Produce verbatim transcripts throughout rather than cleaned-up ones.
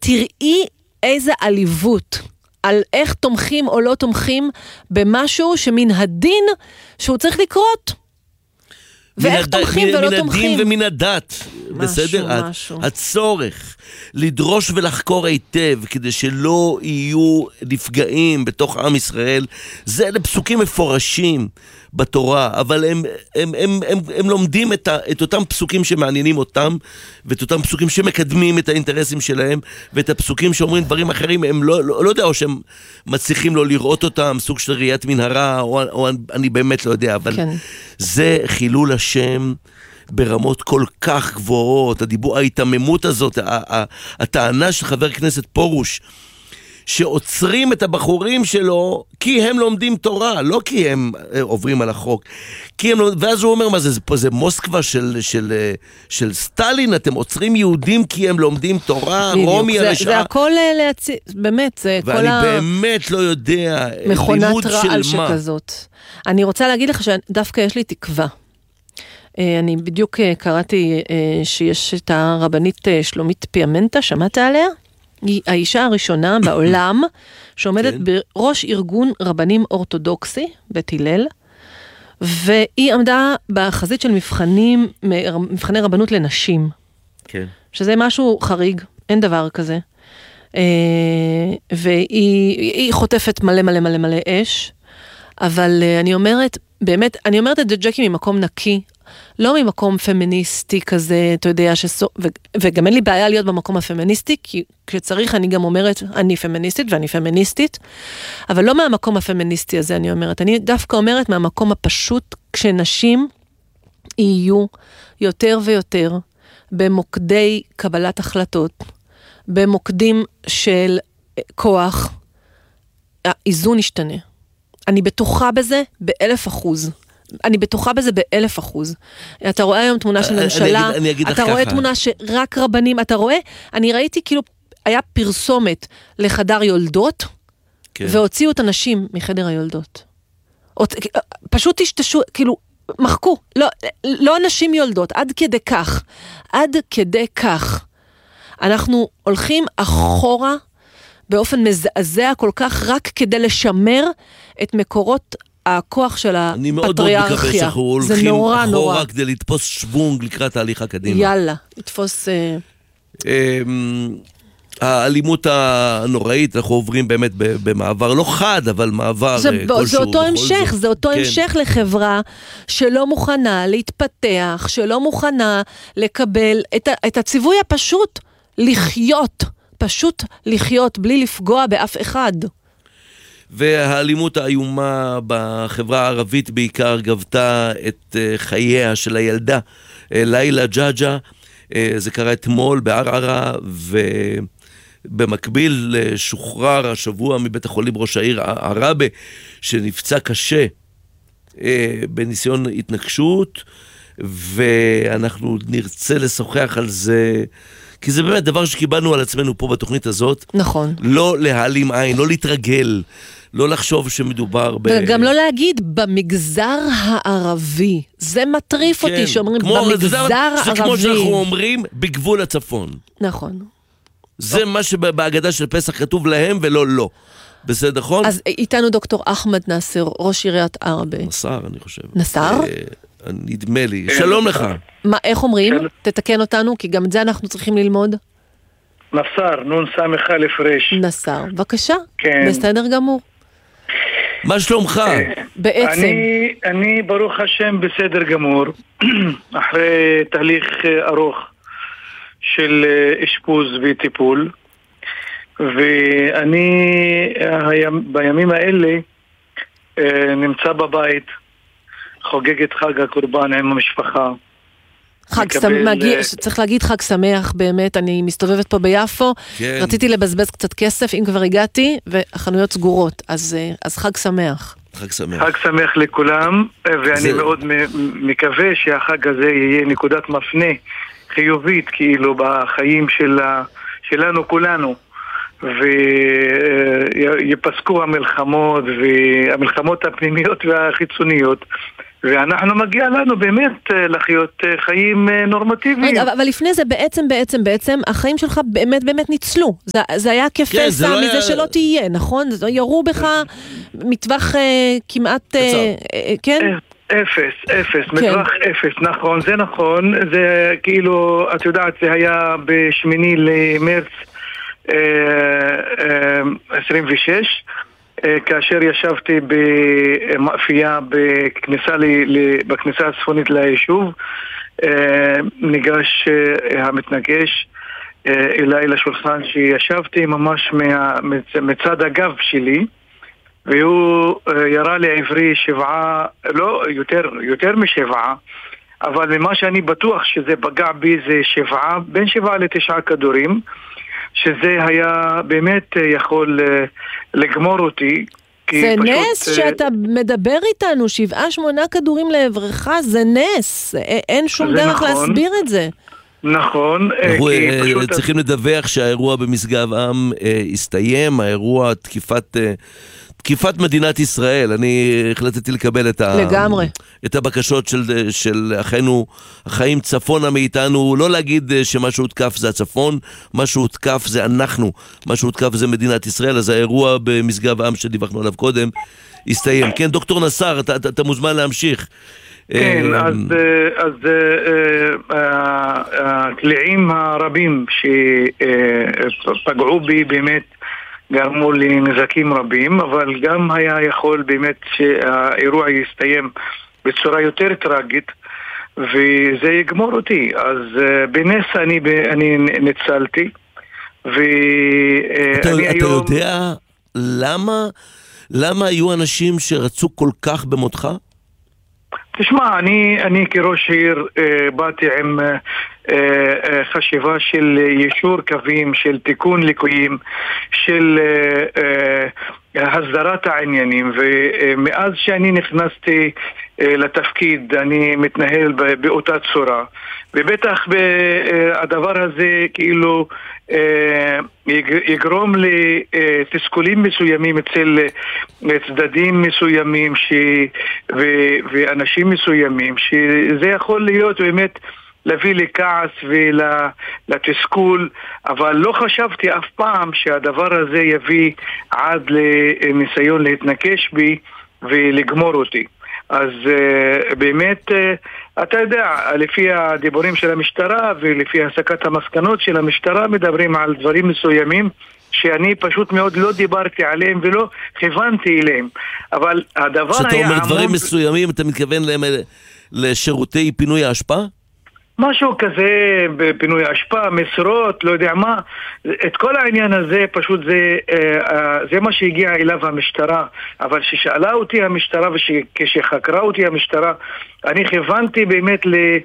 תראי איזה עליבות, על איך תומכים או לא תומכים במשהו שמן הדין שהוא צריך לקרות. ואיך תומכים ולא תומכים. מן הדין ומן הדת, בסדר? הצורך לדרוש ולחקור היטב, כדי שלא יהיו נפגעים בתוך עם ישראל, זה לפסוקים מפורשים בתורה, אבל הם, הם, הם, הם, הם לומדים את, ה, את אותם פסוקים שמעניינים אותם, ואת אותם פסוקים שמקדמים את האינטרסים שלהם, ואת הפסוקים שאומרים דברים אחרים, הם לא, לא, לא יודע, או שהם מצליחים לא לראות אותם, סוג של ראיית מנהרה, או, או אני באמת לא יודע, אבל כן. זה חילול השם ברמות כל כך גבוהות, הדיבור, ההתאממות הזאת, הטענה של חבר כנסת פורוש, שעוצרים את הבחורים שלו כי הם לומדים תורה, לא כי הם עוברים על החוק. כי הם, ואז הוא אומר, מה זה, זה, זה מוסקבה של, של, של סטלין, אתם עוצרים יהודים כי הם לומדים תורה, רומי הרשעה. זה הכל להציע, באמת, זה כל ה... ואני באמת לא יודע, מכונת רעל שכזאת. אני רוצה להגיד לך שדווקא יש לי תקווה. אני בדיוק קראתי שיש את הרבנית שלומית פיאמנטה, שמעת עליה? היא האישה הראשונה בעולם שעומדת בראש ארגון רבנים אורתודוקסי, בית הלל, והיא עמדה בחזית של מבחנים, מבחני רבנות לנשים. כן. שזה משהו חריג, אין דבר כזה. והיא חוטפת מלא מלא מלא מלא אש, אבל אני אומרת, באמת, אני אומרת את זה ג'קי ממקום נקי, לא ממקום פמיניסטי כזה, אתה יודע, שסו, ו, וגם אין לי בעיה להיות במקום הפמיניסטי, כי כשצריך אני גם אומרת, אני פמיניסטית ואני פמיניסטית, אבל לא מהמקום הפמיניסטי הזה אני אומרת, אני דווקא אומרת מהמקום הפשוט, כשנשים יהיו יותר ויותר במוקדי קבלת החלטות, במוקדים של כוח, האיזון ישתנה. אני בטוחה בזה באלף אחוז. אני בטוחה בזה באלף אחוז. אתה רואה היום תמונה של ממשלה, אני אגיד, אני אתה רואה תמונה שרק רבנים, אתה רואה, אני ראיתי כאילו, היה פרסומת לחדר יולדות, כן. והוציאו את הנשים מחדר היולדות. פשוט תשתשו, כאילו, מחקו, לא, לא נשים יולדות, עד כדי כך, עד כדי כך. אנחנו הולכים אחורה, באופן מזעזע כל כך, רק כדי לשמר את מקורות הכוח של הפטריארכיה. אני מאוד מאוד מקווה שאנחנו הולכים אחורה כדי לתפוס שוונג לקראת ההליכה קדימה. יאללה, לתפוס... האלימות הנוראית, אנחנו עוברים באמת במעבר, לא חד, אבל מעבר כלשהו. זה אותו המשך, זה אותו המשך לחברה שלא מוכנה להתפתח, שלא מוכנה לקבל את הציווי הפשוט, לחיות, פשוט לחיות, בלי לפגוע באף אחד. והאלימות האיומה בחברה הערבית בעיקר גבתה את חייה של הילדה לילה ג'אג'ה. זה קרה אתמול בערערה, ובמקביל שוחרר השבוע מבית החולים ראש העיר עראבה, שנפצע קשה בניסיון התנגשות, ואנחנו נרצה לשוחח על זה, כי זה באמת דבר שקיבלנו על עצמנו פה בתוכנית הזאת. נכון. לא להעלים עין, לא להתרגל, לא לחשוב שמדובר ב... וגם לא להגיד במגזר הערבי. זה מטריף כן. אותי שאומרים כמו, במגזר זה הערבי. זה כמו שאנחנו אומרים בגבול הצפון. נכון. זה או. מה שבהגדה של פסח כתוב להם ולא לא. בסדר, נכון? אז איתנו דוקטור אחמד נאסר, ראש עיריית עראבה. נסר, אני חושב. נסר? נדמה לי. שלום לך. מה, איך אומרים? תתקן אותנו, כי גם את זה אנחנו צריכים ללמוד. נסר, נון סמך אלף רש. נסר, בבקשה. כן. בסדר גמור. מה שלומך? בעצם. אני, אני ברוך השם בסדר גמור, אחרי תהליך ארוך של אשפוז וטיפול, ואני בימים האלה נמצא בבית, חוגג את חג הקורבן עם המשפחה. חג שמח, צריך להגיד חג שמח באמת, אני מסתובבת פה ביפו, כן. רציתי לבזבז קצת כסף, אם כבר הגעתי, והחנויות סגורות, אז, אז חג שמח. חג שמח. חג שמח לכולם, ואני זה... מאוד מקווה שהחג הזה יהיה נקודת מפנה חיובית, כאילו בחיים של, שלנו כולנו, ויפסקו המלחמות, והמלחמות הפנימיות והחיצוניות, ואנחנו מגיע לנו באמת לחיות חיים נורמטיביים. אבל לפני זה בעצם, בעצם, בעצם, החיים שלך באמת, באמת ניצלו. זה, זה היה כפסע מזה היה... שלא תהיה, נכון? ירו בך מטווח כמעט, כן? אפס, אפס, מטווח אפס, נכון, זה נכון. זה כאילו, את יודעת, זה היה בשמיני למרץ עשרים ושש, כאשר ישבתי במאפייה בכניסה, בכניסה הצפונית ליישוב, ניגש המתנגש אליי לשולחן שישבתי ממש מצד הגב שלי, והוא ירה לעברי שבעה, לא, יותר, יותר משבעה, אבל ממה שאני בטוח שזה פגע בי זה שבעה, בין שבעה לתשעה כדורים, שזה היה באמת יכול לגמור אותי. זה פשוט, נס שאתה מדבר איתנו, שבעה שמונה כדורים לעברך, זה נס, אין שום דרך נכון, להסביר את זה. נכון. פשוט... צריכים לדווח שהאירוע במשגב עם הסתיים, האירוע תקיפת... תקיפת מדינת ישראל. אני החלטתי לקבל את, ה... את הבקשות של, של אחינו, החיים צפונה מאיתנו, לא להגיד שמה שהותקף זה הצפון, מה שהותקף זה אנחנו, מה שהותקף זה מדינת ישראל. אז האירוע במשגב עם שדיווחנו עליו קודם הסתיים. כן, דוקטור נסר, אתה, אתה, אתה מוזמן להמשיך. כן, אז, אז הקליעים הרבים שפגעו בי באמת גרמו לי נזקים רבים, אבל גם היה יכול באמת שהאירוע יסתיים בצורה יותר טרגית, וזה יגמור אותי. אז בנס אני, אני ניצלתי, ואני אתה, היום... אתה יודע למה, למה היו אנשים שרצו כל כך במותך? תשמע, אני, אני כראש עיר אה, באתי עם אה, אה, חשיבה של יישור קווים, של תיקון ליקויים, של אה, אה, הסדרת העניינים, ומאז שאני נכנסתי אה, לתפקיד אני מתנהל באותה צורה, ובטח הדבר הזה כאילו יגרום לתסכולים מסוימים אצל צדדים מסוימים ואנשים מסוימים, שזה יכול להיות באמת להביא לכעס ולתסכול, אבל לא חשבתי אף פעם שהדבר הזה יביא עד לניסיון להתנקש בי ולגמור אותי. אז uh, באמת, uh, אתה יודע, לפי הדיבורים של המשטרה ולפי הסקת המסקנות של המשטרה מדברים על דברים מסוימים שאני פשוט מאוד לא דיברתי עליהם ולא כיוונתי אליהם. אבל הדבר היה... כשאתה אומר דברים מסוימים, אתה מתכוון להם לשירותי פינוי ההשפעה? משהו כזה, בפינוי השפעה, משרות, לא יודע מה. את כל העניין הזה פשוט זה, זה מה שהגיע אליו המשטרה. אבל ששאלה אותי המשטרה וכשחקרה אותי המשטרה, אני כיוונתי באמת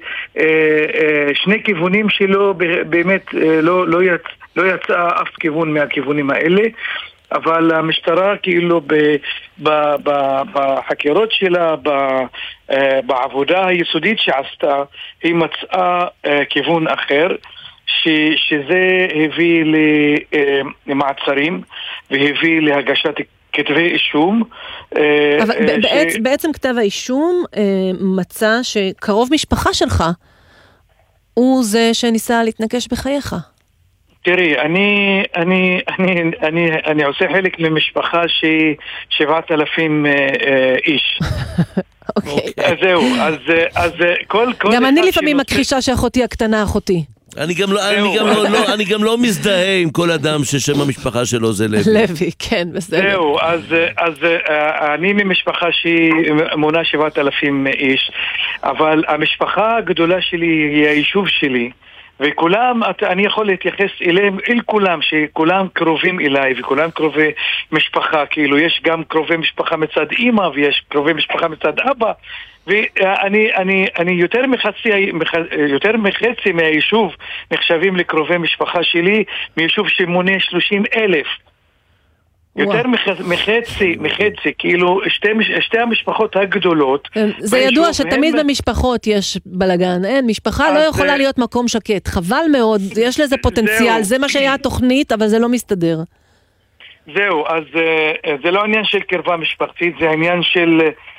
לשני כיוונים שלו, באמת לא, לא, יצ, לא יצא אף כיוון מהכיוונים האלה. אבל המשטרה כאילו ב, ב, ב, בחקירות שלה, ב, בעבודה היסודית שעשתה, היא מצאה כיוון אחר, ש, שזה הביא למעצרים והביא להגשת כתבי אישום. אבל ש... בעצם, בעצם כתב האישום מצא שקרוב משפחה שלך הוא זה שניסה להתנקש בחייך. תראי, אני, אני, אני, אני, אני עושה חלק למשפחה שהיא שבעת אלפים איש. אוקיי. אז זהו, אז, אז כל, כל... גם אני לפעמים מכחישה שאחותי הקטנה אחותי. אני גם לא, אני גם לא, לא, אני גם לא מזדהה עם כל אדם ששם המשפחה שלו זה לוי. לוי, כן, בסדר. זהו, אז, אז אני ממשפחה שהיא מונה שבעת אלפים איש, אבל המשפחה הגדולה שלי היא היישוב שלי. וכולם, אני יכול להתייחס אליהם, אל כולם, שכולם קרובים אליי, וכולם קרובי משפחה, כאילו יש גם קרובי משפחה מצד אמא, ויש קרובי משפחה מצד אבא, ואני אני, אני יותר מחצי, יותר מחצי מהיישוב נחשבים לקרובי משפחה שלי, מיישוב שמונה שלושים אלף. יותר מחצי, מחצי, כאילו שתי, שתי המשפחות הגדולות. זה ידוע שתמיד במשפחות יש בלגן, אין, משפחה לא יכולה להיות מקום שקט, חבל מאוד, יש לזה פוטנציאל, זה מה שהיה התוכנית, אבל זה לא מסתדר. זהו, אז זה לא עניין של קרבה משפחתית, זה עניין של,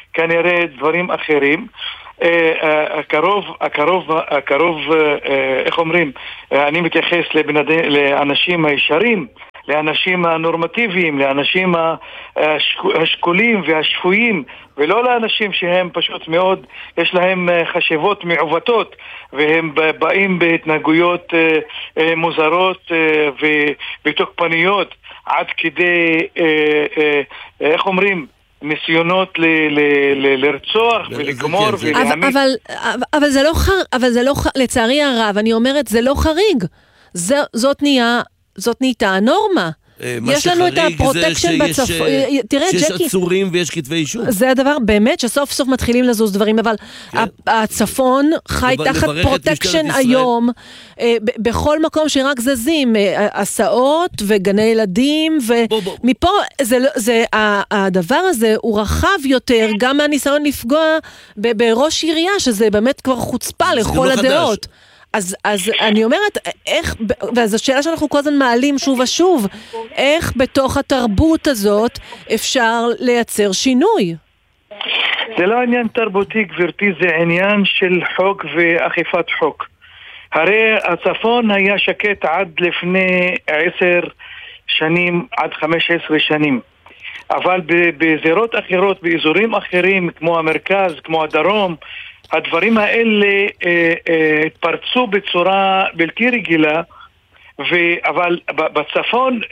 כנראה דברים אחרים. הקרוב, הקרוב, הקרוב, איך אומרים, אני מתייחס לאנשים הישרים, לאנשים הנורמטיביים, לאנשים השקולים והשפויים, ולא לאנשים שהם פשוט מאוד, יש להם חשבות מעוותות, והם באים בהתנהגויות מוזרות ותוקפניות, עד כדי, איך אומרים, ניסיונות ל- ל- ל- לרצוח ולגמור ולהעמיד. אבל, אבל זה לא חר... אבל זה לא ח... לצערי הרב, אני אומרת, זה לא חריג. זה, זאת נהיה, זאת נהייתה הנורמה. יש לנו את הפרוטקשן בצפון. תראה, שיש ג'קי, עצורים ויש כתבי אישום. זה הדבר באמת שסוף סוף מתחילים לזוז דברים, אבל הצפון חי תחת פרוטקשן היום, בכל מקום שרק זזים, הסעות וגני ילדים, ומפה הדבר הזה הוא רחב יותר, גם מהניסיון לפגוע בראש עירייה, שזה באמת כבר חוצפה לכל הדעות. אז, אז אני אומרת, איך, וזו שאלה שאנחנו כל הזמן מעלים שוב ושוב, איך בתוך התרבות הזאת אפשר לייצר שינוי? זה לא עניין תרבותי, גברתי, זה עניין של חוק ואכיפת חוק. הרי הצפון היה שקט עד לפני עשר שנים, עד חמש עשרה שנים. אבל בזירות אחרות, באזורים אחרים, כמו המרכז, כמו הדרום, הדברים האלה אה, אה, התפרצו בצורה בלתי רגילה, ו, אבל בצפון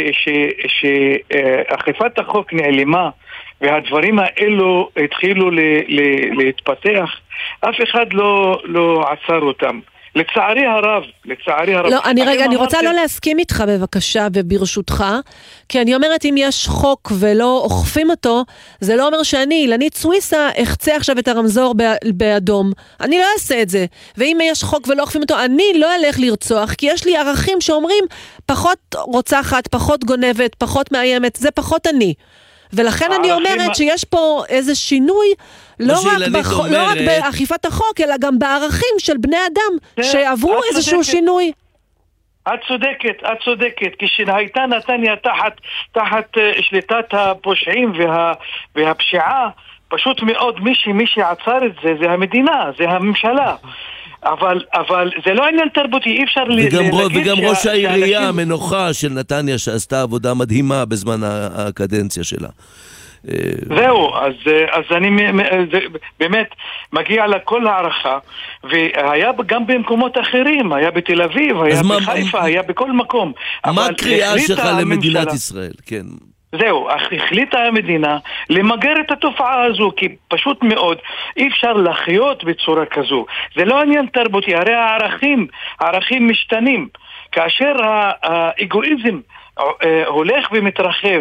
שאכיפת החוק נעלמה והדברים האלו התחילו ל, ל, להתפתח, אף אחד לא, לא עצר אותם. לצערי הרב, לצערי הרב. לא, אני רגע, אני רוצה לא להסכים איתך בבקשה וברשותך, כי אני אומרת אם יש חוק ולא אוכפים אותו, זה לא אומר שאני, אילנית סוויסה, אחצה עכשיו את הרמזור באדום. אני לא אעשה את זה. ואם יש חוק ולא אוכפים אותו, אני לא אלך לרצוח, כי יש לי ערכים שאומרים פחות רוצחת, פחות גונבת, פחות מאיימת, זה פחות אני. ולכן אני אומרת שיש פה איזה שינוי, לא רק באכיפת החוק, אלא גם בערכים של בני אדם, שעברו איזשהו שינוי. את צודקת, את צודקת, כשהייתה נתניה תחת, תחת שליטת הפושעים וה, והפשיעה, פשוט מאוד מישהי, מישהי עצר את זה, זה המדינה, זה הממשלה. אבל, אבל זה לא עניין תרבותי, אי אפשר וגם, להגיד וגם שה, ראש העירייה שהאנשים... המנוחה של נתניה שעשתה עבודה מדהימה בזמן הקדנציה שלה. זהו, אז, אז אני זה, באמת מגיע לכל הערכה, והיה גם במקומות אחרים, היה בתל אביב, היה בחיפה, מה, היה בכל מקום. מה הקריאה שלך למדינת ישראל? כן. זהו, החליטה המדינה למגר את התופעה הזו, כי פשוט מאוד אי אפשר לחיות בצורה כזו. זה לא עניין תרבותי, הרי הערכים, הערכים משתנים. כאשר האגואיזם הולך ומתרחב,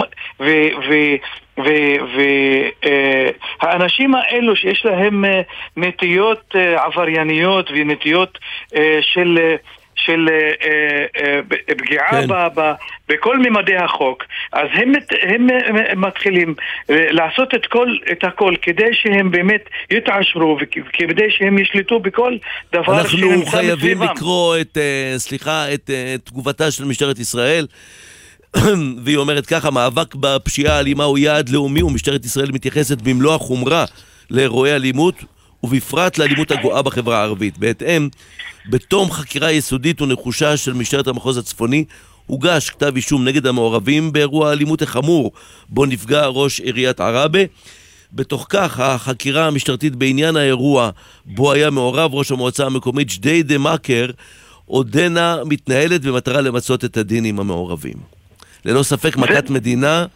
והאנשים האלו שיש להם נטיות עברייניות ונטיות של... של פגיעה בכל ממדי החוק, אז הם, הם מתחילים לעשות את, כל, את הכל כדי שהם באמת יתעשרו וכדי שהם ישליטו בכל דבר אנחנו חייבים לקרוא את, סליחה, את, את תגובתה של משטרת ישראל, והיא אומרת ככה: מאבק בפשיעה האלימה הוא יעד לאומי, ומשטרת ישראל מתייחסת במלוא החומרה לאירועי אלימות, ובפרט לאלימות הגואה בחברה הערבית. בהתאם, בתום חקירה יסודית ונחושה של משטרת המחוז הצפוני, הוגש כתב אישום נגד המעורבים באירוע האלימות החמור בו נפגע ראש עיריית עראבה. בתוך כך, החקירה המשטרתית בעניין האירוע בו היה מעורב ראש המועצה המקומית ג'דיידה מכר עודנה מתנהלת במטרה למצות את הדין עם המעורבים. ללא ספק מכת מדינה.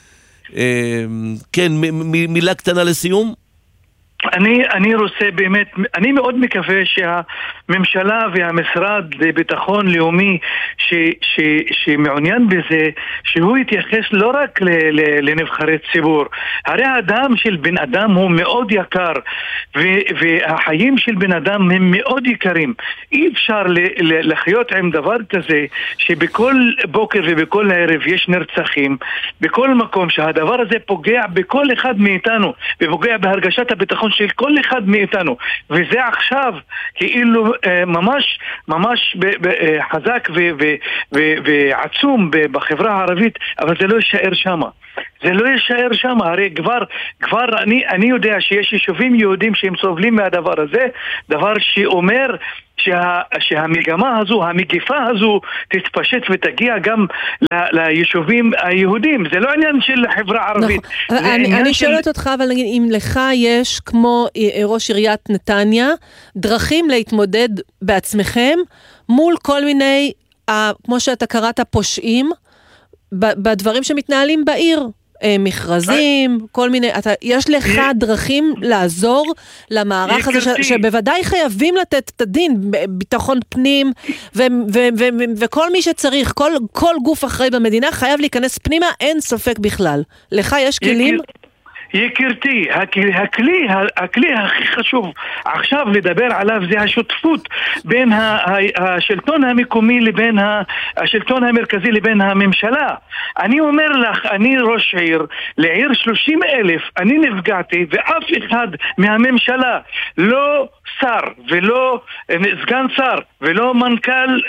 כן, מילה קטנה לסיום. אני, אני רוצה באמת, אני מאוד מקווה שהממשלה והמשרד לביטחון לאומי ש, ש, שמעוניין בזה, שהוא יתייחס לא רק ל, ל, לנבחרי ציבור. הרי האדם של בן אדם הוא מאוד יקר, ו, והחיים של בן אדם הם מאוד יקרים. אי אפשר ל, ל, לחיות עם דבר כזה, שבכל בוקר ובכל ערב יש נרצחים, בכל מקום שהדבר הזה פוגע בכל אחד מאיתנו, ופוגע בהרגשת הביטחון של כל אחד מאיתנו, וזה עכשיו כאילו ממש ממש חזק ועצום בחברה הערבית, אבל זה לא יישאר שמה. זה לא יישאר שם. הרי כבר, כבר אני, אני יודע שיש יישובים יהודים שהם סובלים מהדבר הזה, דבר שאומר שה, שהמגמה הזו, המגיפה הזו תתפשט ותגיע גם ל, ליישובים היהודים. זה לא עניין של חברה ערבית. נכון. אני, אני שואלת של... אותך, אבל נגיד, אם לך יש, כמו ראש עיריית נתניה, דרכים להתמודד בעצמכם מול כל מיני, כמו שאתה קראת, פושעים, בדברים שמתנהלים בעיר, מכרזים, כל מיני, אתה, יש לך דרכים לעזור למערך הזה, ש, שבוודאי חייבים לתת את הדין, ביטחון פנים, ו, ו, ו, ו, וכל מי שצריך, כל, כל גוף אחראי במדינה חייב להיכנס פנימה, אין ספק בכלל. לך יש כלים? יקירתי, הכלי, הכלי הכי חשוב עכשיו לדבר עליו זה השותפות בין השלטון המקומי לבין השלטון המרכזי לבין הממשלה. אני אומר לך, אני ראש עיר, לעיר שלושים אלף, אני נפגעתי ואף אחד מהממשלה, לא שר ולא סגן שר ולא מנכ"ל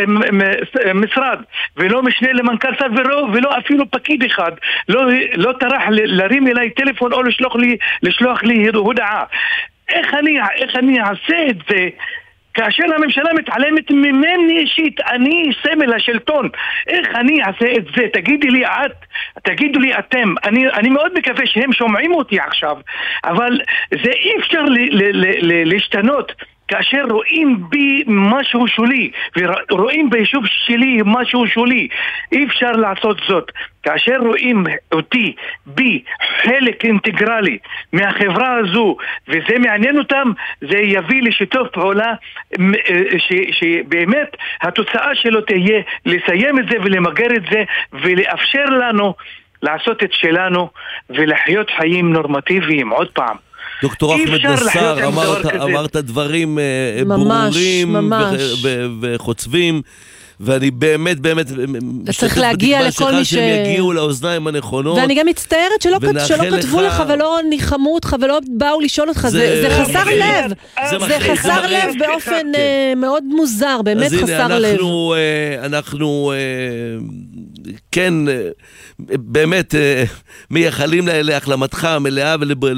משרד ולא משנה למנכ"ל שר ולא, ולא אפילו פקיד אחד לא, לא טרח להרים אליי טלפון או לשלוח לי, לשלוח לי הודעה. איך אני, איך אני אעשה את זה כאשר הממשלה מתעלמת ממני אישית? אני סמל השלטון. איך אני אעשה את זה? תגידי לי את, תגידו לי אתם. אני, אני מאוד מקווה שהם שומעים אותי עכשיו, אבל זה אי אפשר ל, ל, ל, ל, להשתנות כאשר רואים בי משהו שולי ורואים ביישוב שלי משהו שולי. אי אפשר לעשות זאת. כאשר רואים אותי בי חלק אינטגרלי מהחברה הזו וזה מעניין אותם, זה יביא לשיתוף פעולה ש- שבאמת התוצאה שלו תהיה לסיים את זה ולמגר את זה ולאפשר לנו לעשות את שלנו ולחיות חיים נורמטיביים. עוד פעם, דוקטור אחמד נסאר, אמרת, אמרת דברים ממש, ברורים ממש. וחוצבים, ואני באמת באמת צריך להגיע לכל מי ש... שהם יגיעו לאוזניים הנכונות. ואני גם מצטערת שלא, שלא כתבו לך ולא ניחמו אותך ולא באו לשאול אותך. זה, זה חסר לב. זה, זה חסר לב באופן כן. מאוד מוזר, באמת חסר הנה, לב. אנחנו, אנחנו כן, באמת מייחלים להחלמתך המלאה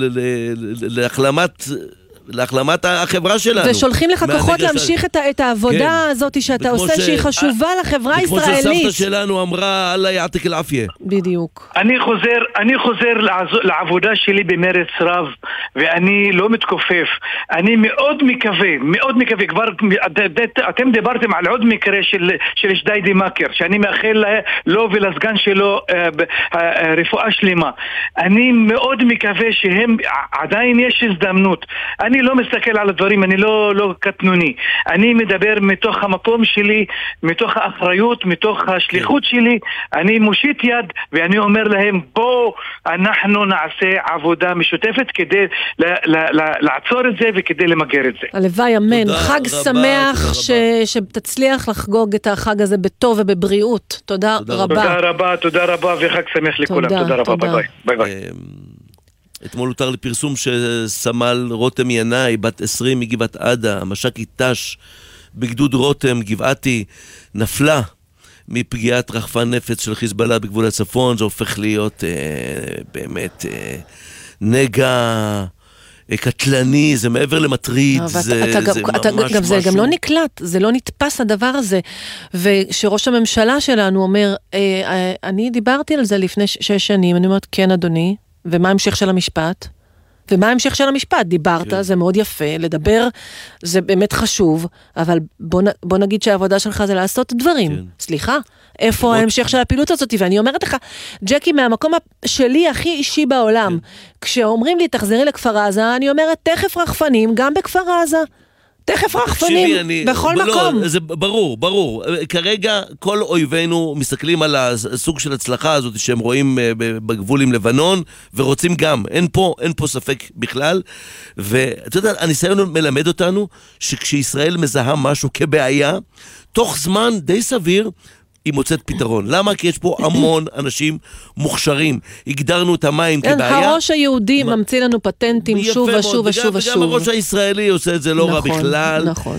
ולהחלמת... להחלמת החברה שלנו. ושולחים לך כוחות להמשיך את, את העבודה כן. הזאת שאתה עושה, ש... שהיא חשובה 아, לחברה הישראלית. כמו שסבתא שלנו אמרה, אללה יעתיק אל-עפיה. בדיוק. אני חוזר, אני חוזר לעז... לעבודה שלי במרץ רב, ואני לא מתכופף. אני מאוד מקווה, מאוד מקווה, כבר אתם דיברתם על עוד מקרה של, של שדיידי מקר, שאני מאחל לו ולסגן שלו רפואה שלמה. אני מאוד מקווה שהם, עדיין יש הזדמנות. אני לא מסתכל על הדברים, אני לא, לא קטנוני. אני מדבר מתוך המקום שלי, מתוך האחריות, מתוך השליחות שלי. אני מושיט יד ואני אומר להם, בוא אנחנו נעשה עבודה משותפת כדי ל- ל- ל- לעצור את זה וכדי למגר את זה. הלוואי, אמן. חג רבה, שמח ש- שתצליח לחגוג את החג הזה בטוב ובבריאות. תודה, תודה רבה. תודה רבה, תודה רבה וחג שמח לכולם. תודה, תודה רבה, תודה. ביי ביי. ביי. אתמול הותר לפרסום שסמל רותם ינאי, בת עשרים מגבעת עדה, המש"קית ת"ש בגדוד רותם, גבעתי, נפלה מפגיעת רחפן נפץ של חיזבאללה בגבול הצפון. זה הופך להיות אה, באמת אה, נגע אה, קטלני, זה מעבר למטריד, זה, זה, אתה, זה אתה, ממש גם, משהו. זה גם לא נקלט, זה לא נתפס הדבר הזה. ושראש הממשלה שלנו אומר, אה, אה, אני דיברתי על זה לפני שש שנים, אני אומרת, כן אדוני, ומה ההמשך של המשפט? ומה ההמשך של המשפט? דיברת, כן. זה מאוד יפה, לדבר זה באמת חשוב, אבל בוא, בוא נגיד שהעבודה שלך זה לעשות דברים. כן. סליחה, איפה מאוד... ההמשך של הפעילות הזאת? ואני אומרת לך, ג'קי, מהמקום שלי הכי אישי בעולם, כן. כשאומרים לי תחזרי לכפר עזה, אני אומרת תכף רחפנים גם בכפר עזה. תכף רחפנים, אני, בכל ב- מקום. לא, זה ברור, ברור. כרגע כל אויבינו מסתכלים על הסוג של הצלחה הזאת שהם רואים בגבול עם לבנון, ורוצים גם. אין פה, אין פה ספק בכלל. ואתה יודע, הניסיון מלמד אותנו שכשישראל מזהה משהו כבעיה, תוך זמן די סביר, היא מוצאת פתרון. למה? כי יש פה המון אנשים מוכשרים. הגדרנו את המים כבעיה. הראש היהודי ממציא לנו פטנטים שוב ושוב ושוב ושוב. וגם הראש הישראלי עושה את זה לא רע בכלל. נכון.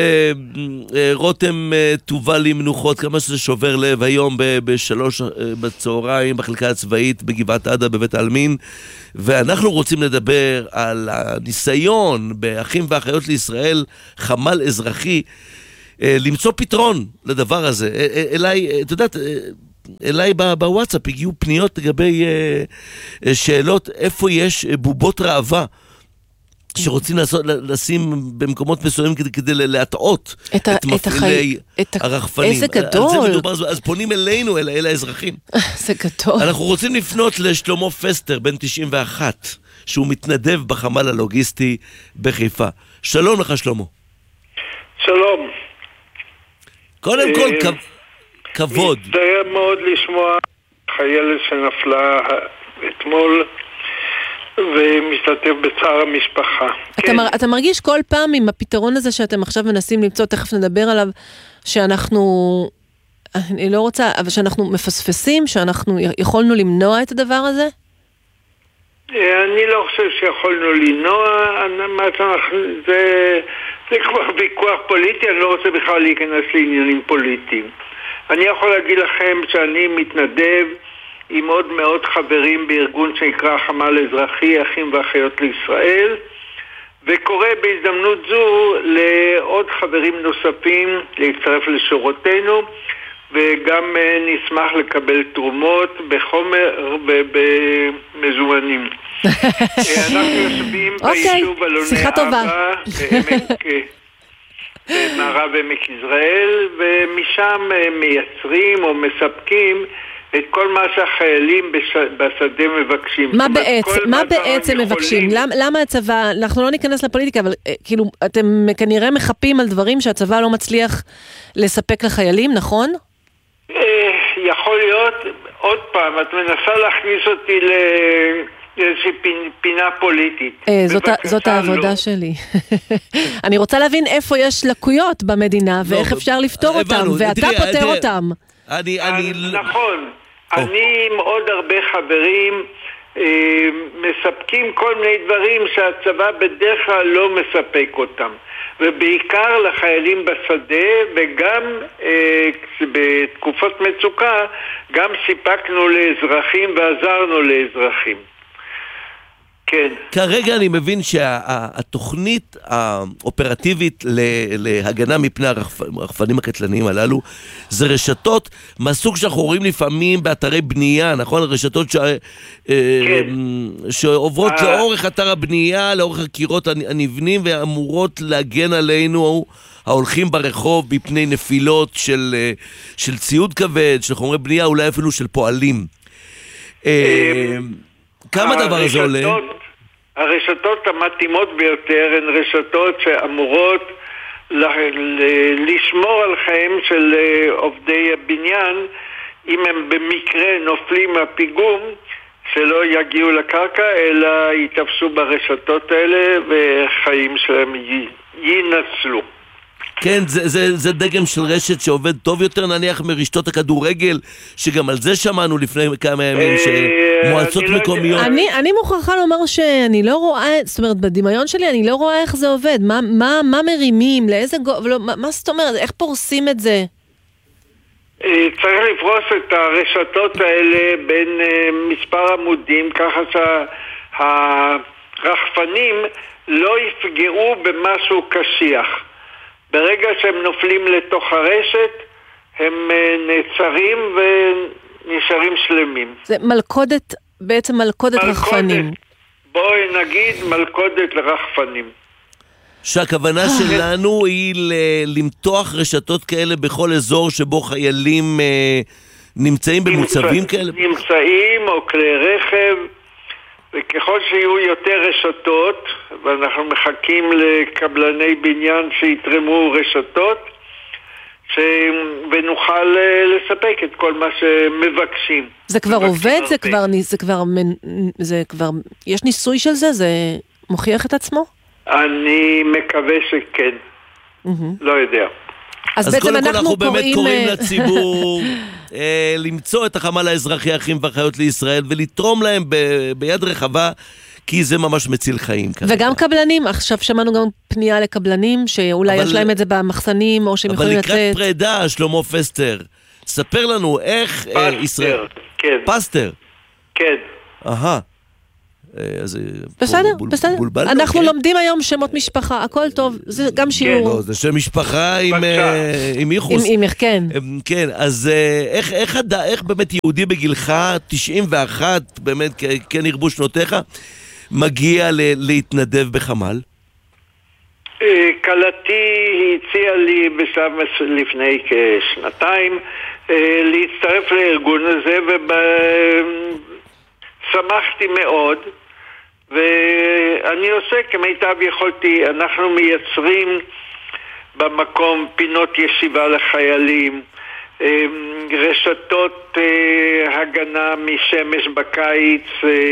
רותם טובה לי מנוחות, כמה שזה שובר לב, היום בשלוש בצהריים בחלקה הצבאית בגבעת עדה בבית העלמין, ואנחנו רוצים לדבר על הניסיון באחים ואחיות לישראל, חמ"ל אזרחי, למצוא פתרון לדבר הזה. אליי, אתה יודעת, אליי בוואטסאפ הגיעו פניות לגבי שאלות איפה יש בובות ראווה שרוצים לשים במקומות מסוימים כדי להטעות את מפעילי הרחפנים. איזה גדול. אז פונים אלינו, אל האזרחים. זה גדול. אנחנו רוצים לפנות לשלמה פסטר, בן תשעים ואחת, שהוא מתנדב בחמ"ל הלוגיסטי בחיפה. שלום לך שלמה. שלום. קודם כל, כבוד. מצטער מאוד לשמוע חיילת שנפלה אתמול, ומשתתף בצער המשפחה. אתה מרגיש כל פעם עם הפתרון הזה שאתם עכשיו מנסים למצוא, תכף נדבר עליו, שאנחנו, אני לא רוצה, אבל שאנחנו מפספסים, שאנחנו יכולנו למנוע את הדבר הזה? אני לא חושב שיכולנו למנוע, זה... זה כבר ויכוח פוליטי, אני לא רוצה בכלל להיכנס לעניינים פוליטיים. אני יכול להגיד לכם שאני מתנדב עם עוד מאות חברים בארגון שנקרא חמ"ל אזרחי, אחים ואחיות לישראל, וקורא בהזדמנות זו לעוד חברים נוספים להצטרף לשורותינו, וגם נשמח לקבל תרומות בחומר ובמזומנים. אנחנו יושבים ביישוב אלוני אבא, במערב עמק יזרעאל, ומשם מייצרים או מספקים את כל מה שהחיילים בשדה מבקשים. מה בעצם, מה בעצם מבקשים? למה הצבא, אנחנו לא ניכנס לפוליטיקה, אבל כאילו אתם כנראה מחפים על דברים שהצבא לא מצליח לספק לחיילים, נכון? יכול להיות, עוד פעם, את מנסה להכניס אותי לאיזושהי פינה פוליטית. זאת העבודה שלי. אני רוצה להבין איפה יש לקויות במדינה, ואיך אפשר לפתור אותם, ואתה פותר אותם. נכון. אני עם עוד הרבה חברים מספקים כל מיני דברים שהצבא בדרך כלל לא מספק אותם. ובעיקר לחיילים בשדה, וגם אה, בתקופות מצוקה, גם סיפקנו לאזרחים ועזרנו לאזרחים. כן. כרגע אני מבין שהתוכנית האופרטיבית להגנה מפני הרחפנים הקטלניים הללו, זה רשתות מהסוג שאנחנו רואים לפעמים באתרי בנייה, נכון? רשתות שעוברות לאורך אתר הבנייה, לאורך הקירות הנבנים, ואמורות להגן עלינו ההולכים ברחוב בפני נפילות של, של ציוד כבד, של חומרי בנייה, אולי אפילו של פועלים. כמה דבר הזה עולה? הרשתות המתאימות ביותר הן רשתות שאמורות לשמור על חיים של עובדי הבניין, אם הם במקרה נופלים מהפיגום, שלא יגיעו לקרקע, אלא יתפסו ברשתות האלה וחיים שלהם ינצלו. כן, זה, זה, זה דגם של רשת שעובד טוב יותר נניח מרשתות הכדורגל, שגם על זה שמענו לפני כמה ימים, שמועצות מקומיות. אני, אני מוכרחה לומר שאני לא רואה, זאת אומרת, בדמיון שלי אני לא רואה איך זה עובד, מה, מה, מה מרימים, לאיזה גו, לא, מה, מה זאת אומרת, איך פורסים את זה? צריך לפרוס את הרשתות האלה בין מספר עמודים, ככה שהרחפנים לא יפגעו במשהו קשיח. ברגע שהם נופלים לתוך הרשת, הם נעצרים ונשארים שלמים. זה מלכודת, בעצם מלכודת, מלכודת רחפנים. בואי נגיד מלכודת לרחפנים. שהכוונה שלנו היא למתוח רשתות כאלה בכל אזור שבו חיילים נמצאים במוצבים כאלה? נמצאים או כלי רכב, וככל שיהיו יותר רשתות, ואנחנו מחכים לקבלני בניין שיתרמו רשתות, ש... ונוכל לספק את כל מה שמבקשים. זה כבר עובד? זה כבר, זה כבר, זה כבר, יש ניסוי של זה? זה מוכיח את עצמו? אני מקווה שכן. לא יודע. אז בעצם אנחנו אנחנו באמת קוראים... קוראים לציבור אה, למצוא את החמ"ל האזרחי האחים ואחיות לישראל, ולתרום להם ב- ביד רחבה, כי זה ממש מציל חיים. וגם כרגע. קבלנים, עכשיו שמענו גם פנייה לקבלנים, שאולי אבל... יש להם את זה במחסנים, או שהם יכולים לצאת. אבל לקראת פרידה, שלמה פסטר, ספר לנו איך פסטר, אה, ישראל... כן. פסטר. כן. אהה. אז בסדר, בול, בסדר. בול, אנחנו כן. לומדים היום שמות משפחה, הכל טוב, זה גם שיעור. לא, זה שם משפחה עם, עם איחוס. עם, עם, כן. כן, אז איך, איך, איך באמת יהודי בגילך, תשעים ואחת, באמת, כן ירבו שנותיך, מגיע ל, להתנדב בחמ"ל? קלתי הציעה לי בשלב לפני כשנתיים להצטרף לארגון הזה, ושמחתי מאוד, ואני עושה כמיטב יכולתי. אנחנו מייצרים במקום פינות ישיבה לחיילים, רשתות הגנה משמש בקיץ,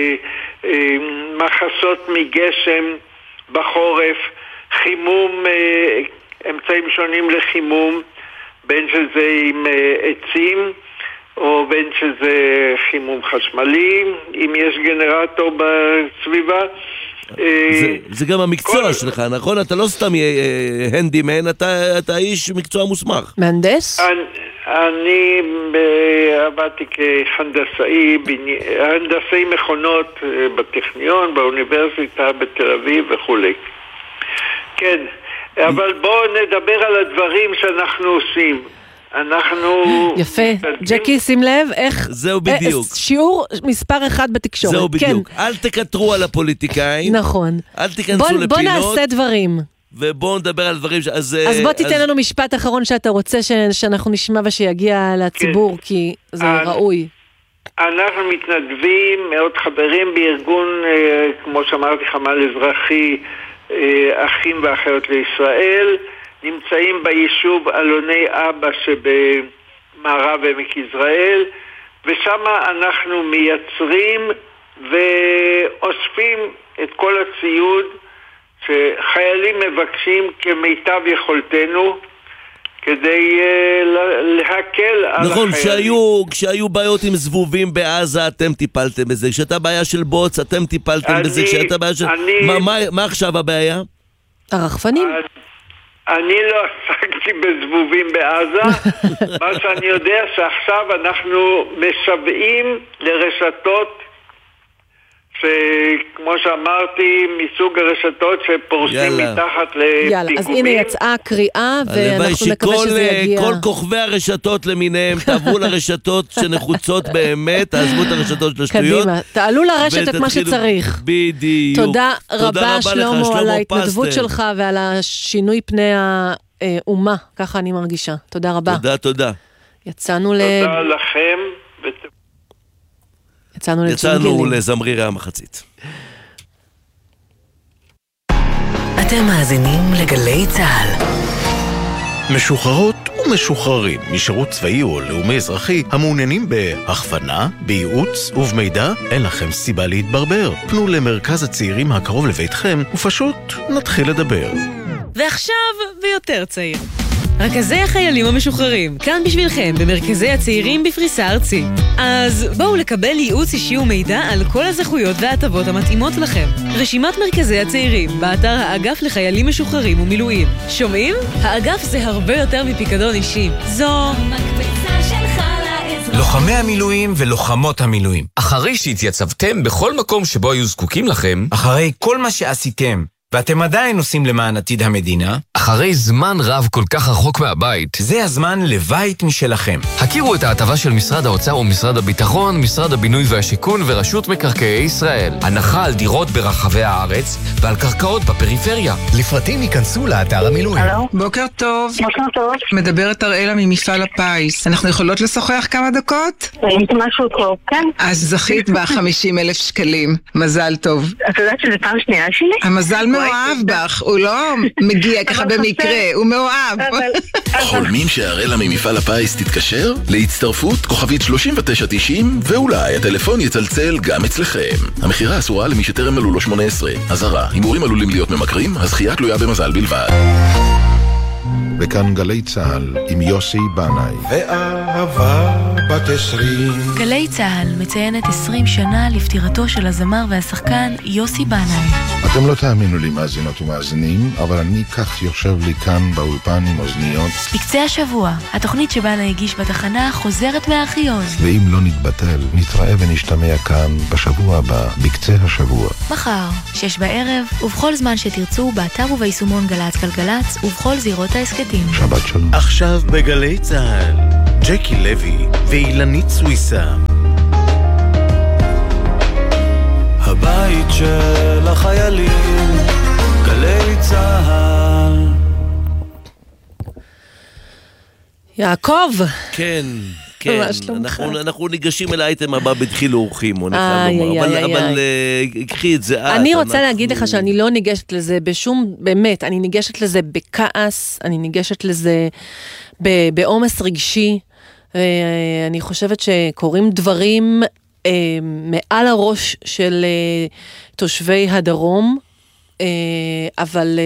מחסות מגשם בחורף, חימום, אמצעים שונים לחימום, בין שזה עם עצים או בין שזה חימום חשמלי, אם יש גנרטור בסביבה. זה, זה גם המקצוע כל... שלך, נכון? אתה לא סתם הנדימן, אתה, אתה איש מקצוע מוסמך. מהנדס? אני, אני עבדתי כהנדסאי, הנדסאי מכונות בטכניון, באוניברסיטה בתל אביב וכו'. כן, אבל בואו נדבר על הדברים שאנחנו עושים. אנחנו... יפה. ג'קי, שים לב איך... זהו בדיוק. שיעור מספר אחד בתקשורת. זהו בדיוק. אל תקטרו על הפוליטיקאים. נכון. אל תיכנסו לפינות. בוא נעשה דברים. ובואו נדבר על דברים... אז בוא תיתן לנו משפט אחרון שאתה רוצה שאנחנו נשמע ושיגיע לציבור, כי זה ראוי. אנחנו מתנדבים, מאוד חברים בארגון, כמו שאמרתי, חמ"ל אזרחי, אחים ואחיות לישראל, נמצאים ביישוב אלוני אבא שבמערב עמק יזרעאל, ושם אנחנו מייצרים ואוספים את כל הציוד שחיילים מבקשים כמיטב יכולתנו, כדי להקל על נכון, החיילים. כשהיו, כשהיו בעיות עם זבובים בעזה, אתם טיפלתם בזה. כשאתה בעיה של בוץ, אתם טיפלתם אני, בזה. כשאתה בעיה של... אני, מה, מה, מה עכשיו הבעיה? הרחפנים. אני, אני לא עסקתי בזבובים בעזה. מה שאני יודע שעכשיו אנחנו משוועים לרשתות שכמו שאמרתי, מסוג הרשתות שפורסים מתחת לפיגומים. יאללה, אז הנה יצאה קריאה, ואנחנו מקווה שזה יגיע. כל כוכבי הרשתות למיניהם, תעברו לרשתות שנחוצות באמת, תעזבו את הרשתות של השטויות. קדימה, תעלו לרשת את מה שצריך. בדיוק. תודה רבה שלמה על ההתנדבות שלך ועל השינוי פני האומה, ככה אני מרגישה. תודה רבה. תודה, תודה. יצאנו ל... תודה לכם. יצאנו, יצאנו לזמרירי המחצית. אתם מאזינים לגלי צהל. משוחררות ומשוחררים משירות צבאי או לאומי אזרחי המעוניינים בהכוונה, בייעוץ ובמידע, אין לכם סיבה להתברבר. פנו למרכז הצעירים הקרוב לביתכם ופשוט נתחיל לדבר. ועכשיו ביותר צעיר. רכזי החיילים המשוחררים, כאן בשבילכם במרכזי הצעירים בפריסה ארצית. אז בואו לקבל ייעוץ אישי ומידע על כל הזכויות וההטבות המתאימות לכם. רשימת מרכזי הצעירים באתר האגף לחיילים משוחררים ומילואים. שומעים? האגף זה הרבה יותר מפיקדון אישי. זו מקבצה שלך לאזרח. לוחמי המילואים ולוחמות המילואים. אחרי שהתייצבתם בכל מקום שבו היו זקוקים לכם, אחרי כל מה שעשיתם, ואתם עדיין עושים למען עתיד המדינה, אחרי זמן רב כל כך רחוק מהבית, זה הזמן לבית משלכם. הכירו את ההטבה של משרד האוצר ומשרד הביטחון, משרד הבינוי והשיכון ורשות מקרקעי ישראל. הנחה על דירות ברחבי הארץ ועל קרקעות בפריפריה. לפרטים ייכנסו לאתר המילואים. בוקר טוב. בוקר טוב. מדברת אראלה ממפעל הפיס. אנחנו יכולות לשוחח כמה דקות? משהו טוב, כן. אז זכית ב-חמישים אלף שקלים. מזל טוב. את יודעת שזה פעם שנייה שלי? המזל מאוהב בך, הוא לא מגיע ככה במקרה, הוא מאוהב. חולמים שהראלה ממפעל הפיס תתקשר? להצטרפות כוכבית שלושים ותשע תשעים, ואולי הטלפון יצלצל גם אצלכם. המחירה אסורה למי שטרם מלאו לו שמונה עשרה. אזהרה, הימורים עלולים להיות ממכרים, הזכייה תלויה במזל בלבד. בכאן גלי צהל עם יוסי בנאי. ואהבה בת עשרים. גלי צהל מציינת עשרים שנה לפטירתו של הזמר והשחקן יוסי בנאי. אתם לא תאמינו לי מאזינות ומאזינים, אבל אני כך יושב לי כאן באולפן עם אוזניות. בקצה השבוע, התוכנית שבנאי הגיש בתחנה חוזרת מהארכיון. ואם לא נתבטל, נתראה ונשתמע כאן בשבוע הבא, בקצה השבוע. מחר, שש בערב, ובכל זמן שתרצו, באתר וביישומון גלץ גלגלץ, ובכל זירות ההסקטים. שבת שלום. עכשיו בגלי צהל, ג'קי לוי ואילנית סוויסה. הבית של החיילים, גלי צהל. יעקב. כן. כן, אנחנו, אנחנו ניגשים אל האייטם הבא בדחילו אורחים, או נחלב לומר, אבל, אבל קחי את זה. אני רוצה להגיד לך שאני לא ניגשת לזה בשום, באמת, אני ניגשת לזה בכעס, אני ניגשת לזה בעומס רגשי, אני חושבת שקורים דברים מעל הראש של תושבי הדרום, אבל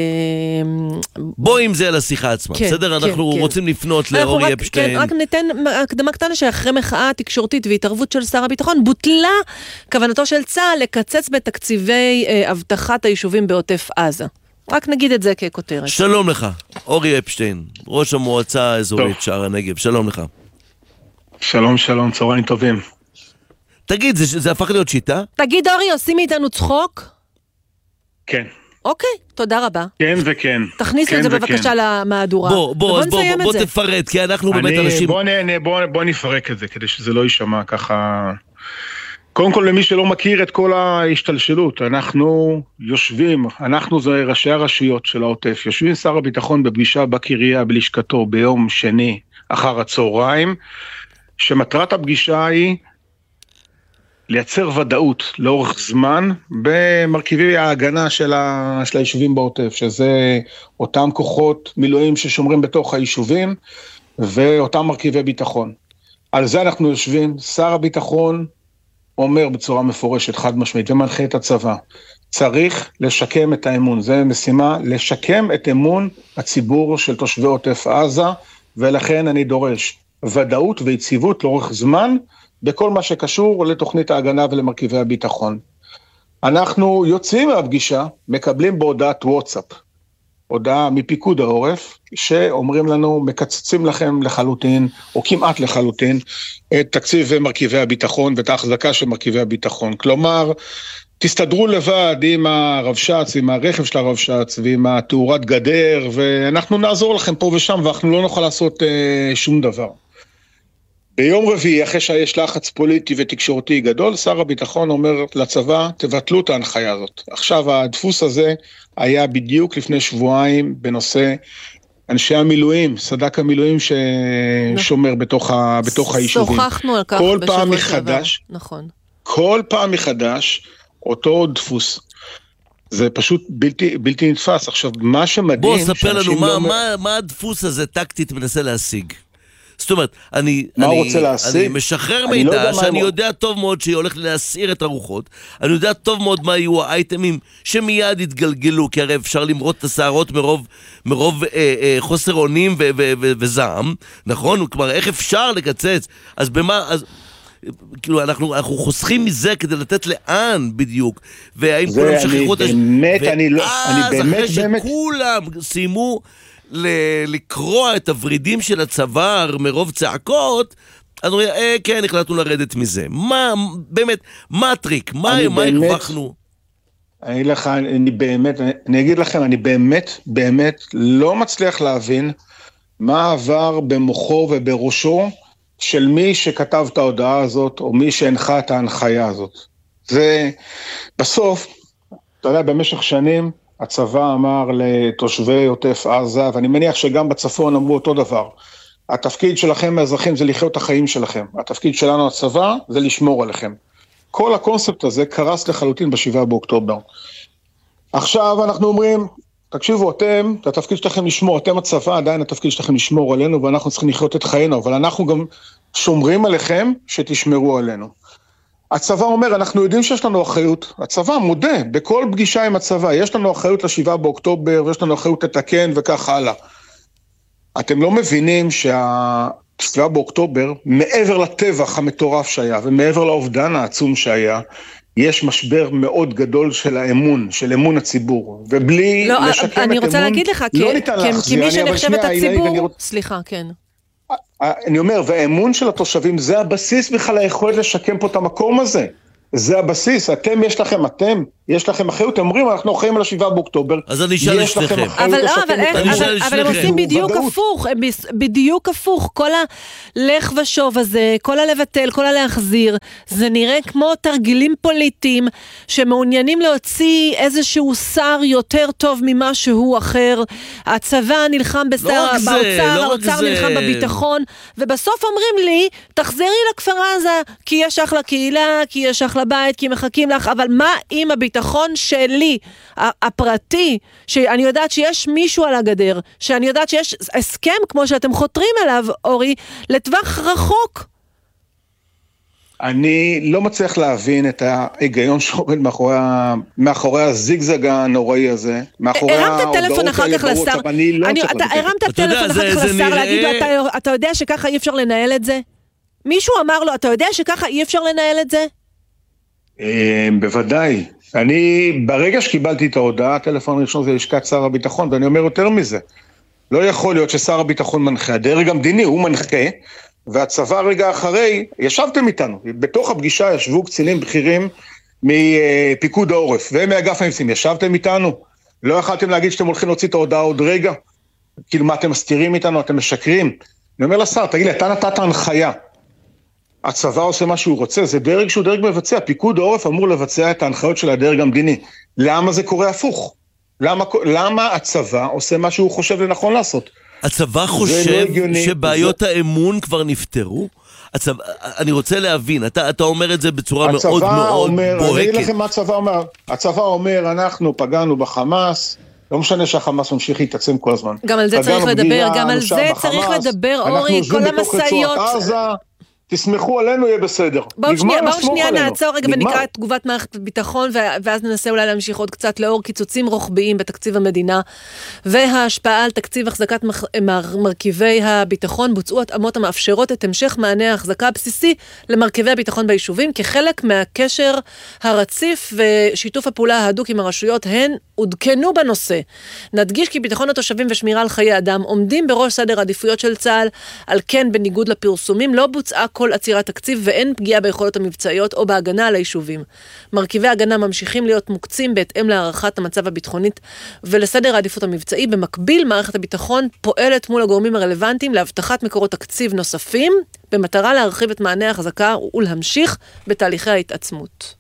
בוא עם זה לשיחה עצמה, בסדר? אנחנו רוצים לפנות לאורי אפשטיין. רק ניתן הקדמה קטנה שאחרי מחאה תקשורתית והתערבות של שר הביטחון, בוטלה כוונתו של צה"ל לקצץ בתקציבי הבטחת היישובים בעוטף עזה. רק נגיד את זה ככותרת. שלום לך, אורי אפשטיין, ראש המועצה האזורית שער הנגב, שלום לך. שלום, שלום, צהריים טובים. תגיד, זה הפך להיות שיטה? תגיד אורי, עושים מאיתנו צחוק? כן. אוקיי, תודה רבה. כן וכן. תכניסו את זה בבקשה למהדורה. בוא, בוא, בוא, בוא תפרט, כי אנחנו באמת אנשים... בוא נפרק את זה, כדי שזה לא יישמע ככה... קודם כל, למי שלא מכיר את כל ההשתלשלות, אנחנו יושבים, אנחנו זה ראשי הרשויות של העוטף, יושבים שר הביטחון בפגישה בקריה בלשכתו ביום שני אחר הצהריים, שמטרת הפגישה היא לייצר ודאות לאורך זמן במרכיבי ההגנה של, ה... של היישובים בעוטף, שזה אותם כוחות מילואים ששומרים בתוך היישובים, ואותם מרכיבי ביטחון. על זה אנחנו יושבים, שר הביטחון אומר בצורה מפורשת, חד משמעית, ומנחה את הצבא. צריך לשקם את האמון, זה משימה, לשקם את אמון הציבור של תושבי עוטף עזה, ולכן אני דורש ודאות ויציבות לאורך זמן, בכל מה שקשור לתוכנית ההגנה ולמרכיבי הביטחון. אנחנו יוצאים מהפגישה, מקבלים בהודעת וואטסאפ, הודעה מפיקוד העורף, שאומרים לנו, מקצצים לכם לחלוטין, או כמעט לחלוטין, את תקציב מרכיבי הביטחון, ואת ההחזקה של מרכיבי הביטחון. כלומר, תסתדרו לבד עם הרבש"ץ, עם הרכב של הרבש"ץ, ועם התאורת גדר, ואנחנו נעזור לכם פה ושם, ואנחנו לא נוכל לעשות אה, שום דבר. ביום רביעי, אחרי שיש לחץ פוליטי ותקשורתי גדול, שר הביטחון אומר לצבא, תבטלו את ההנחיה הזאת. עכשיו, הדפוס הזה היה בדיוק לפני שבועיים בנושא אנשי המילואים, סדק המילואים ששומר בתוך, ה, בתוך היישובים. שוחחנו על כך כל בשבוע פעם מחדש, נכון. כל פעם מחדש, אותו דפוס. זה פשוט בלתי, בלתי נתפס. עכשיו, מה שמדהים... בוא, ספר לנו, מה, לא... מה, מה הדפוס הזה טקטית מנסה להשיג? זאת אומרת, אני, אני, אני משחרר מידע לא שאני יודע טוב מאוד שהיא הולכת להסעיר את הרוחות, אני יודע טוב מאוד מה יהיו האייטמים שמיד יתגלגלו, כי הרי אפשר למרות את הסערות מרוב, מרוב אה, אה, חוסר אונים ו- ו- ו- וזעם, נכון? כלומר, איך אפשר לקצץ? אז במה... אז... כאילו אנחנו, אנחנו חוסכים מזה כדי לתת לאן בדיוק, והאם כולם שכחו את הש... באמת, אני לא... ואז אחרי שכולם סיימו לקרוע את הורידים של הצוואר מרוב צעקות, אז אומרים, אה, כן, החלטנו לרדת מזה. מה, באמת, מה הטריק? מה הרווחנו? אני לך, אני באמת, אני אגיד לכם, אני באמת, באמת לא מצליח להבין מה עבר במוחו ובראשו של מי שכתב את ההודעה הזאת, או מי שהנחה את ההנחיה הזאת. זה, בסוף, אתה יודע, במשך שנים, הצבא אמר לתושבי עוטף עזה, ואני מניח שגם בצפון אמרו אותו דבר, התפקיד שלכם האזרחים זה לחיות את החיים שלכם, התפקיד שלנו הצבא זה לשמור עליכם. כל הקונספט הזה קרס לחלוטין בשבעה באוקטובר. עכשיו אנחנו אומרים, תקשיבו, אתם, את התפקיד שלכם לשמור, אתם הצבא, עדיין התפקיד שלכם לשמור עלינו, ואנחנו צריכים לחיות את חיינו, אבל אנחנו גם שומרים עליכם שתשמרו עלינו. הצבא אומר, אנחנו יודעים שיש לנו אחריות, הצבא מודה, בכל פגישה עם הצבא, יש לנו אחריות לשבעה באוקטובר, ויש לנו אחריות לתקן וכך הלאה. אתם לא מבינים שהסביבה באוקטובר, מעבר לטבח המטורף שהיה, ומעבר לאובדן העצום שהיה, יש משבר מאוד גדול של האמון, של אמון הציבור, ובלי לא, לשקם את אמון, אני רוצה להגיד לך, לא כי, ניתן כי, להחזיר. כי מי שנחשב את הציבור, רוצ... סליחה, כן. אני אומר, והאמון של התושבים, זה הבסיס בכלל היכולת לשקם פה את המקום הזה. זה הבסיס, אתם יש לכם, אתם, יש לכם אחריות, אתם אומרים, אנחנו אחראים על השבעה באוקטובר. אז אני אשאל את שניכם. אבל הם עושים בדיוק הפוך, הם בדיוק הפוך, כל הלך ושוב הזה, כל הלבטל, כל הלהחזיר, זה נראה כמו תרגילים פוליטיים, שמעוניינים להוציא איזשהו שר יותר טוב ממה שהוא אחר, הצבא נלחם באוצר, האוצר נלחם בביטחון, ובסוף אומרים לי, תחזרי לכפר עזה, כי יש אחלה קהילה, כי יש אחלה בית, כי מחכים לך, אבל מה עם הביטחון שלי, הפרטי, שאני יודעת שיש מישהו על הגדר, שאני יודעת שיש הסכם כמו שאתם חותרים אליו, אורי, לטווח רחוק? אני לא מצליח להבין את ההיגיון שעומד מאחורי, מאחורי הזיגזג הנוראי הזה, מאחורי הרמת טלפון אחר כך לשר, אתה הרמת טלפון אחר כך לשר להגיד לו, אתה יודע שככה אי אפשר לנהל את זה? מישהו אמר לו, אתה יודע שככה אי אפשר לנהל את זה? בוודאי. אני, ברגע שקיבלתי את ההודעה, הטלפון הראשון זה לשכת שר הביטחון, ואני אומר יותר מזה. לא יכול להיות ששר הביטחון מנחה, הדרג המדיני הוא מנחה, והצבא רגע אחרי, ישבתם איתנו. בתוך הפגישה ישבו קצינים בכירים מפיקוד העורף, ומאגף המבצעים, ישבתם איתנו. לא יכלתם להגיד שאתם הולכים להוציא את ההודעה עוד רגע. כאילו מה אתם מסתירים איתנו, אתם משקרים. אני אומר לשר, תגיד לי, אתה נתת הנחיה. הצבא עושה מה שהוא רוצה, זה דרג שהוא דרג מבצע, פיקוד העורף אמור לבצע את ההנחיות של הדרג המדיני. למה זה קורה הפוך? למה, למה הצבא עושה מה שהוא חושב לנכון לעשות? הצבא חושב לא שבעיות זה... האמון כבר נפטרו? הצבא, אני רוצה להבין, אתה, אתה אומר את זה בצורה מאוד מאוד אומר, בוהקת. אני אגיד לכם מה הצבא אומר. הצבא אומר, אנחנו פגענו בחמאס, לא משנה שהחמאס ממשיך להתעצם כל הזמן. גם על זה צריך לדבר, גם על זה צריך לדבר, אורי, כל המסעיות... תסמכו עלינו, יהיה בסדר. בואו שנייה, בואו שנייה נעצור רגע ונקרא את תגובת מערכת הביטחון, ואז ננסה אולי להמשיך עוד קצת לאור קיצוצים רוחביים בתקציב המדינה, וההשפעה על תקציב החזקת מרכיבי הביטחון, בוצעו התאמות המאפשרות את המשך מענה ההחזקה הבסיסי למרכיבי הביטחון ביישובים, כחלק מהקשר הרציף ושיתוף הפעולה ההדוק עם הרשויות, הן עודכנו בנושא. נדגיש כי ביטחון התושבים ושמירה על חיי אדם עומדים בראש סדר העדיפויות של צה"ל, על כן בניגוד לפרסומים לא בוצעה כל עצירת תקציב ואין פגיעה ביכולות המבצעיות או בהגנה על היישובים. מרכיבי הגנה ממשיכים להיות מוקצים בהתאם להערכת המצב הביטחונית ולסדר העדיפות המבצעי. במקביל, מערכת הביטחון פועלת מול הגורמים הרלוונטיים להבטחת מקורות תקציב נוספים, במטרה להרחיב את מענה ההחזקה ולהמשיך בתהליכי ההתעצמות.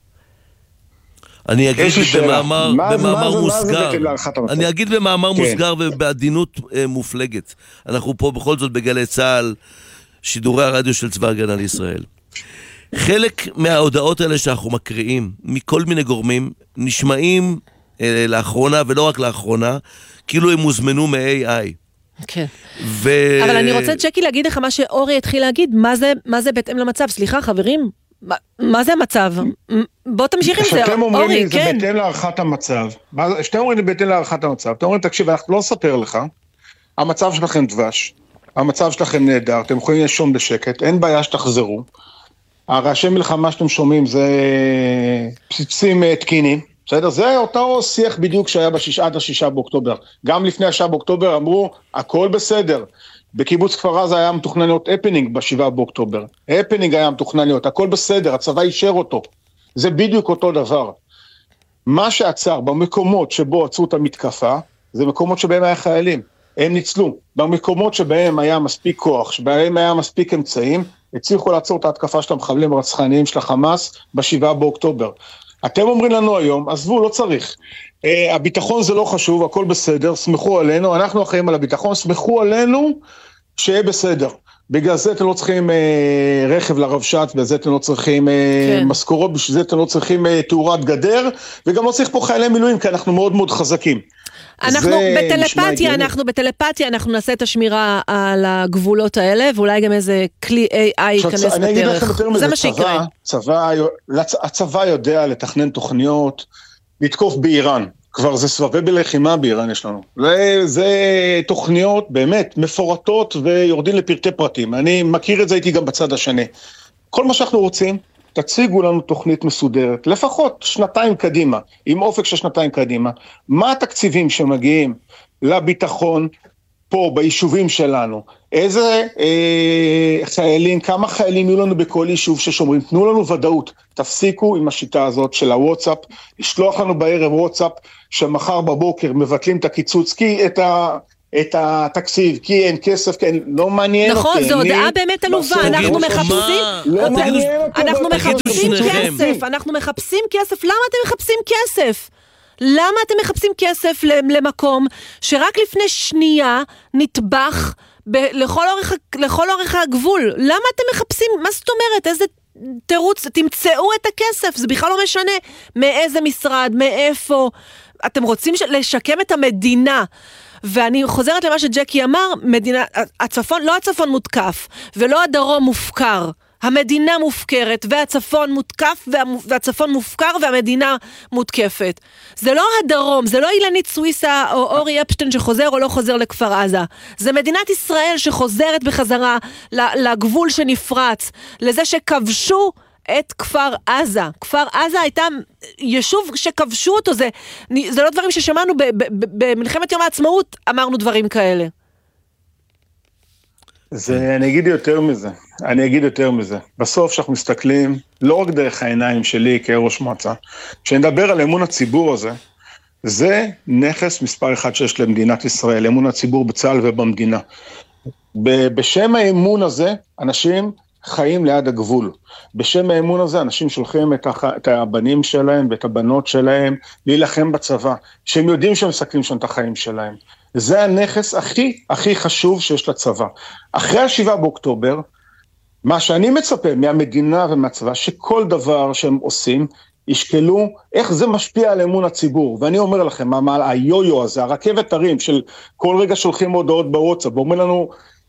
אני אגיד במאמר, במאמר מוסגר, אני אגיד במאמר מוסגר ובעדינות מופלגת. אנחנו פה בכל זאת בגלי צה"ל, שידורי הרדיו של צבא הגנה לישראל. חלק מההודעות האלה שאנחנו מקריאים, מכל מיני גורמים, נשמעים אה, לאחרונה, ולא רק לאחרונה, כאילו הם מוזמנו מ-איי איי. כן. ו... אבל אני רוצה, צ'קי, להגיד לך מה שאורי התחיל להגיד, מה זה, מה זה בהתאם למצב? סליחה, חברים, מה, מה זה המצב? בוא תמשיך עם זה, שאתם אומרים אורי, לי, כן. זה בהתאם להערכת המצב. שאתם אומרים לי בהתאם להערכת המצב. אתם אומרים, תקשיב, אנחנו לא נספר לך, המצב שלכם דבש. המצב שלכם נהדר, אתם יכולים לישון בשקט, אין בעיה שתחזרו. הרעשי מלחמה שאתם שומעים זה פציצים תקינים, בסדר? זה אותו שיח בדיוק שהיה בשיש, עד השישה באוקטובר. גם לפני השישה באוקטובר אמרו, הכל בסדר. בקיבוץ כפר עזה היה מתוכנן להיות הפנינג בשבעה באוקטובר. הפנינג היה מתוכנן להיות, הכל בסדר, הצבא אישר אותו. זה בדיוק אותו דבר. מה שעצר במקומות שבו עצרו את המתקפה, זה מקומות שבהם היה חיילים. הם ניצלו. במקומות שבהם היה מספיק כוח, שבהם היה מספיק אמצעים, הצליחו לעצור את ההתקפה של המחבלים הרצחניים של החמאס בשבעה באוקטובר. אתם אומרים לנו היום, עזבו, לא צריך. אה, הביטחון זה לא חשוב, הכל בסדר, סמכו עלינו, אנחנו אחראים על הביטחון, סמכו עלינו שיהיה בסדר. בגלל זה אתם לא צריכים אה, רכב לרבש"ץ, בגלל זה אתם לא צריכים אה, כן. משכורות, בשביל זה אתם לא צריכים אה, תאורת גדר, וגם לא צריך פה חיילי מילואים, כי אנחנו מאוד מאוד חזקים. אנחנו בטלפתיה, אנחנו בטלפתיה, אנחנו נעשה את השמירה על הגבולות האלה, ואולי גם איזה כלי איי איי ייכנס בדרך. אני אגיד לכם יותר מזה, זה מה שיקרה. הצבא יודע לתכנן תוכניות, לתקוף באיראן. כבר זה סבבי בלחימה באיראן יש לנו. זה, זה תוכניות באמת מפורטות ויורדים לפרטי פרטים. אני מכיר את זה, הייתי גם בצד השני. כל מה שאנחנו רוצים, תציגו לנו תוכנית מסודרת, לפחות שנתיים קדימה, עם אופק של שנתיים קדימה. מה התקציבים שמגיעים לביטחון פה, ביישובים שלנו? איזה אה, חיילים, כמה חיילים יהיו לנו בכל יישוב ששומרים? תנו לנו ודאות, תפסיקו עם השיטה הזאת של הוואטסאפ, לשלוח לנו בערב וואטסאפ, שמחר בבוקר מבטלים את הקיצוץ, כי את ה... את התקציב, כי אין כסף, כי אין, לא מעניין אותי. נכון, זו הודעה באמת עלובה, אנחנו מחפשים, אנחנו מחפשים כסף, אנחנו מחפשים כסף, למה אתם מחפשים כסף? למה אתם מחפשים כסף למקום שרק לפני שנייה נטבח לכל אורך, לכל אורך הגבול? למה אתם מחפשים, מה זאת אומרת, איזה תירוץ, תמצאו את הכסף, זה בכלל לא משנה מאיזה משרד, מאיפה, אתם רוצים לשקם את המדינה, ואני חוזרת למה שג'קי אמר, מדינה, הצפון, לא הצפון מותקף, ולא הדרום מופקר. המדינה מופקרת, והצפון מותקף, והצפון מופקר, והמדינה מותקפת. זה לא הדרום, זה לא אילנית סוויסה, או אורי אפשטיין שחוזר או לא חוזר לכפר עזה. זה מדינת ישראל שחוזרת בחזרה לגבול שנפרץ, לזה שכבשו את כפר עזה. כפר עזה הייתה יישוב שכבשו אותו, זה, זה לא דברים ששמענו במלחמת יום העצמאות, אמרנו דברים כאלה. זה, אני אגיד יותר מזה, אני אגיד יותר מזה. בסוף שאנחנו מסתכלים, לא רק דרך העיניים שלי כראש מועצה, כשנדבר על אמון הציבור הזה, זה נכס מספר אחד שיש למדינת ישראל, אמון הציבור בצה"ל ובמדינה. בשם האמון הזה, אנשים חיים ליד הגבול. בשם האמון הזה, אנשים שולחים את, הח... את הבנים שלהם ואת הבנות שלהם להילחם בצבא, שהם יודעים שהם מסכנים שם את החיים שלהם. זה הנכס הכי, הכי חשוב שיש לצבא. אחרי השבעה באוקטובר, מה שאני מצפה מהמדינה ומהצבא, שכל דבר שהם עושים, ישקלו איך זה משפיע על אמון הציבור. ואני אומר לכם, מה, היו-יו הזה, הרכבת הרים של כל רגע שולחים הודעות בוואטסאפ, ואומרים לנו,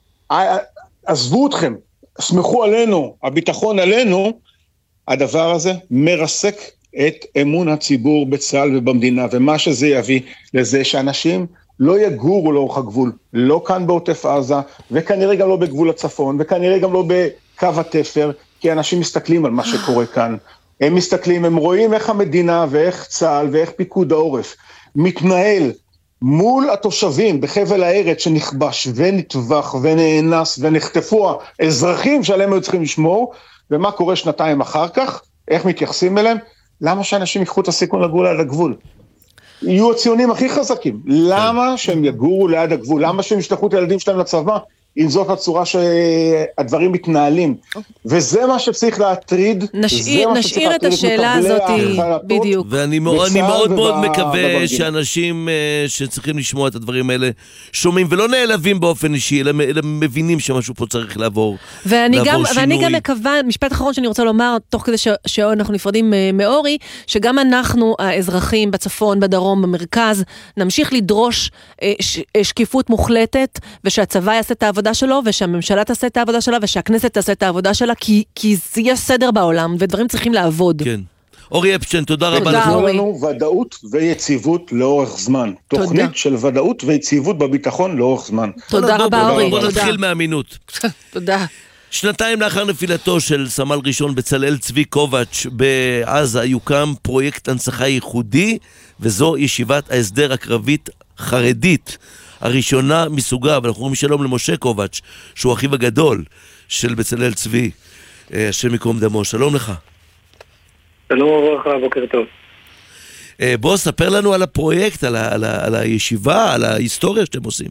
עזבו אתכם, סמכו עלינו, הביטחון עלינו, הדבר הזה מרסק את אמון הציבור בצה"ל ובמדינה, ומה שזה יביא לזה שאנשים לא יגורו לאורך הגבול, לא כאן בעוטף עזה, וכנראה גם לא בגבול הצפון, וכנראה גם לא בקו התפר, כי אנשים מסתכלים על מה שקורה כאן. הם מסתכלים, הם רואים איך המדינה ואיך צה"ל ואיך פיקוד העורף מתנהל מול התושבים בחבל הארץ שנכבש ונטבח ונאנס ונחטפו האזרחים שעליהם היו צריכים לשמור, ומה קורה שנתיים אחר כך, איך מתייחסים אליהם, למה שאנשים ייקחו את הסיכון לגבול על הגבול? יהיו הציונים הכי חזקים, למה שהם יגורו ליד הגבול, למה שהם ישלחו את הילדים שלהם לצבא, אם זאת הצורה שהדברים מתנהלים, וזה מה שצריך להטריד, נשאיר את השאלה הזאת בדיוק. ואני מאוד מאוד מקווה שאנשים שצריכים לשמוע את הדברים האלה, שומעים ולא נעלבים באופן אישי, אלא מבינים שמשהו פה צריך לעבור שינוי. ואני גם מקווה, משפט אחרון שאני רוצה לומר, תוך כדי שאנחנו נפרדים מאורי, שגם אנחנו, האזרחים בצפון, בדרום, במרכז, נמשיך לדרוש שקיפות מוחלטת, ושהצבא יעשה את העבודה שלו, ושהממשלה תעשה את העבודה שלה, ושהכנסת תעשה את העבודה שלה, כי, כי יש סדר בעולם, ודברים צריכים לעבוד. כן. אורי אפשטיין, תודה רבה לך. תנו לנו ודאות ויציבות לאורך זמן. תודה. תוכנית של ודאות ויציבות בביטחון לאורך זמן. תודה רבה, אורי. בוא נתחיל מהאמינות. תודה. שנתיים לאחר נפילתו של סמל ראשון בצלאל צבי קובץ' בעזה, יוקם פרויקט הנצחה ייחודי, וזו ישיבת ההסדר הקרבית חרדית. הראשונה מסוגה, ואנחנו אומרים שלום למשה קובץ', שהוא אחיו הגדול של בצלאל צבי, השם יקום דמו. שלום לך. שלום וברכה, בוקר טוב. בוא, ספר לנו על הפרויקט, על, ה, על, ה, על הישיבה, על ההיסטוריה שאתם עושים.